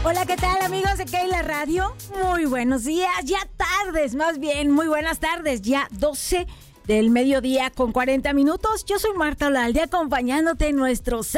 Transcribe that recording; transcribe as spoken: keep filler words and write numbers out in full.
Hola, ¿qué tal, amigos de Keila Radio? Muy buenos días, ya tardes, más bien, muy buenas tardes, ya doce del mediodía con cuarenta minutos. Yo soy Marta Olalde, acompañándote en nuestro